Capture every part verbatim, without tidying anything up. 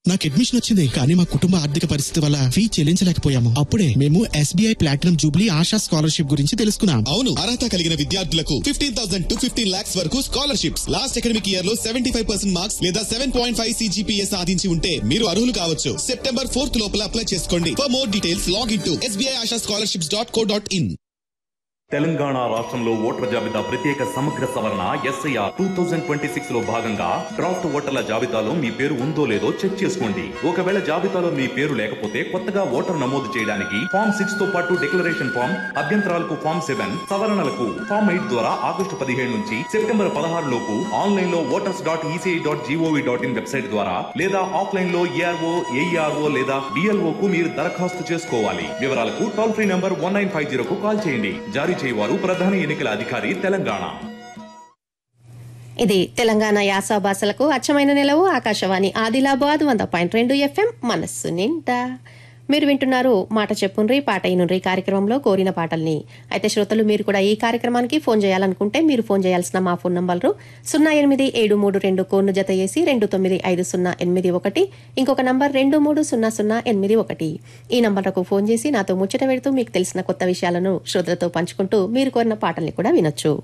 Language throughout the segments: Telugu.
నాకు అడ్మిషన్ వచ్చింది, కానీ మా కుటుంబ ఆర్థిక పరిస్థితి వల్ల ఫీ చెల్లించలేకపోయాము. అప్పుడే మేము SBI platinum Jubilee ASHA scholarship గురించి తెలుసుకున్నాం. అవును, అర్హత కలిగిన విద్యార్థులకు fifteen thousand to fifteen lakhs వరకు స్కాలర్షిప్స్. లాస్ట్ అకాడమిక్ ఇయర్ లో సెవెంటీ ఫైవ్ పర్సెంట్ మార్క్స్ లేదా సెవెన్ పాయింట్ ఫైవ్ సిజిపిఏ సాధించి ఉంటే మీరు అర్హులు కావచ్చు. సెప్టెంబర్ ఫోర్త్ లోపల అప్లై చేసుకోండి. For more details log in to SBI ASHA scholarships dot co dot in. Telangana రాష్ట్రంలో ఓటర్ల జాబితా ప్రత్యేక సమగ్ర సవరణ SIR two thousand twenty six లో భాగంగా డ్రాఫ్ట్ ఓటర్ల జాబితాలో మీ పేరు ఉందో లేదో చెక్ చేసుకోండి. ఒకవేళ జాబితాలో మీ పేరు లేకపోతే కొత్తగా ఓటర్ నమోదు చేయడానికి ఫామ్ సిక్స్ తో పాటు డిక్లరేషన్ ఫామ్, అభ్యంతరాలకు ఫామ్ సెవెన్, సవరణలకు ఫామ్ ఎయిట్ ద్వారా ఆగస్టు పదిహేడు నుంచి సెప్టెంబర్ పదహారు లోపు ఆన్లైన్ లో voters dot ECI dot GOV dot in website ద్వారా లేదా ఆఫ్లైన్ లో ఏఆర్ఓ, ఏఈఆర్ఓ లేదా బిఎల్ఓ కు మీరు దరఖాస్తు చేసుకోవాలి. వివరాలకు toll free number one nine five zero కు కాల్ చేయండి. జారీ చేయవారు ప్రధాన ఎన్నికల అధికారి తెలంగాణ. ఇది తెలంగాణ యాస భాషలకు అచ్చమైన నిలవు. ఆకాశవాణి ఆదిలాబాద్ వంద పాయింట్ రెండు ఎఫ్ఎం మనస్సు నిండా. మీరు వింటున్నారు మాట చెప్పుండ్రి పాట అయినుండ్రి కార్యక్రమంలో కోరిన పాటల్ని. అయితే శ్రోతలు మీరు కూడా ఈ కార్యక్రమానికి ఫోన్ చేయాలనుకుంటే మీరు ఫోన్ చేయాల్సిన మా ఫోన్ నంబర్లు సున్నా ఎనిమిది ఏడు మూడు రెండు కోర్ను జత చేసి రెండు తొమ్మిది ఐదు సున్నా ఎనిమిది ఒకటి, ఇంకొక నంబర్ రెండు మూడు సున్నా సున్నా ఎనిమిది ఒకటి. ఈ నంబర్లకు ఫోన్ చేసి నాతో ముచ్చట పెడుతూ మీకు తెలిసిన కొత్త విషయాలను శ్రోతలతో పంచుకుంటూ మీరు కోరిన పాటల్ని కూడా వినొచ్చు.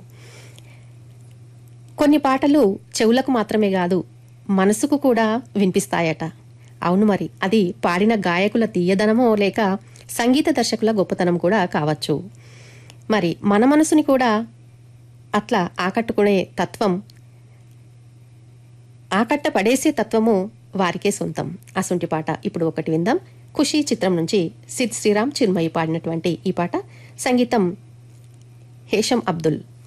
కొన్ని పాటలు చెవులకు మాత్రమే కాదు, మనసుకు కూడా వినిపిస్తాయట. అవును, మరి అది పాడిన గాయకుల తీయదనమో లేక సంగీత దర్శకుల గొప్పతనం కూడా కావచ్చు. మరి మన మనసుని కూడా అట్లా ఆకట్టుకునే తత్వం, ఆకట్ట పడేసే తత్వము వారికే సొంతం. అసొంటి పాట ఇప్పుడు ఒకటి విందాం. ఖుషీ చిత్రం నుంచి సిద్ శ్రీరామ్ చిన్మయి పాడినటువంటి ఈ పాట, సంగీతం హేషం అబ్దుల్.